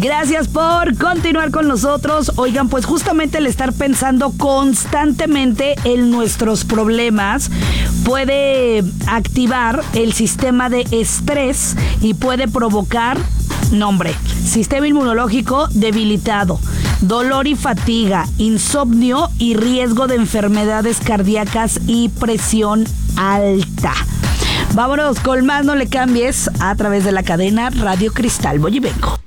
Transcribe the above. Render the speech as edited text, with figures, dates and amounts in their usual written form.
Gracias por continuar con nosotros. Oigan, pues justamente el estar pensando constantemente en nuestros problemas puede activar el sistema de estrés y puede provocar, sistema inmunológico debilitado, dolor y fatiga, insomnio y riesgo de enfermedades cardíacas y presión alta. Vámonos con más, no le cambies, a través de la cadena Radio Cristal. Voy y vengo.